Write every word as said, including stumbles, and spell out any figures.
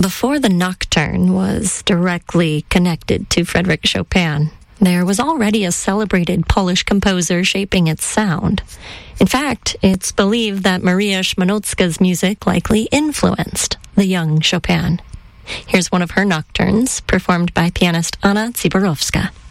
Before the nocturne was directly connected to Frédéric Chopin, there was already a celebrated Polish composer shaping its sound. In fact, it's believed that Maria Szmanowska's music likely influenced the young Chopin. Here's one of her nocturnes, performed by pianist Anna Zyborowska.